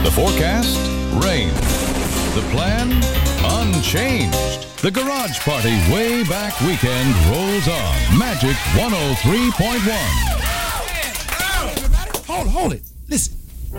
The forecast? Rain. The plan? Unchanged. The Garage Party Way Back Weekend rolls on. Magic 103.1. Hold it. Listen.